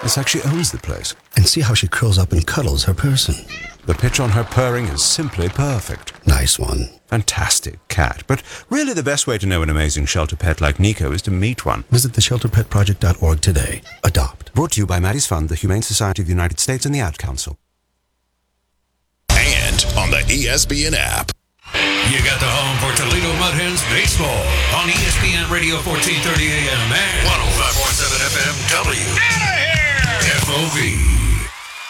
It's like she owns the place. And see how she curls up and cuddles her person. The pitch on her purring is simply perfect. Nice one. Fantastic cat. But really the best way to know an amazing shelter pet like Nico is to meet one. Visit theshelterpetproject.org today. Adopt. Brought to you by Maddie's Fund, the Humane Society of the United States, and the Ad Council. And on the ESPN app. You got the home for Toledo Mud Hens baseball on ESPN Radio 1430 AM and 105.7 FM W. Out of here! FOV.